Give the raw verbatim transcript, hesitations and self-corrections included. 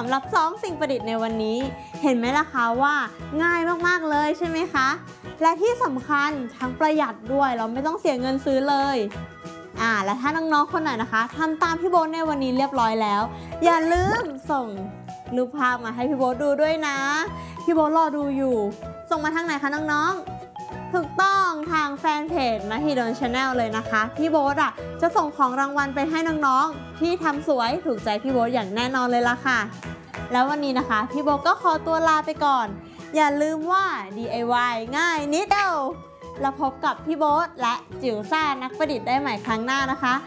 ำหรับซ้อมสิ่งประดิษฐ์ในวันนี้เห็นไหมล่ะคะว่าง่ายมากๆเลยใช่ไหมคะและที่สำคัญทั้งประหยัดด้วยเราไม่ต้องเสียเงินซื้อเลยอ่าและถ้าน้องๆคนไหนนะคะทำตามพี่โบ๊ทในวันนี้เรียบร้อยแล้วอย่าลืมส่งรูปภาพมาให้พี่โบ๊ทดูด้วยนะพี่โบ๊ทรอดูอยู่ส่งมาทางไหนคะน้องๆถูกต้องทางแฟนเพจมหิดล Channel เลยนะคะพี่โบ๊ทอ่ะจะส่งของรางวัลไปให้น้องๆที่ทำสวยถูกใจพี่โบ๊ทอย่างแน่นอนเลยล่ะค่ะแล้ววันนี้นะคะพี่โบ๊ทก็ขอตัวลาไปก่อนอย่าลืมว่า ดี ไอ วาย ง่ายนิดเดียวแล้วพบกับพี่โบ๊ทและจิ๋วซ่านักประดิษฐ์ได้ใหม่ครั้งหน้านะคะ